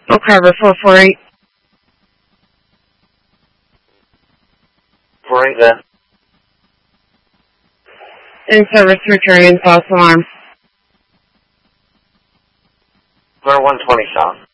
Oak Harbor 448. 48 then. In service returning false alarm. Clear 120 south.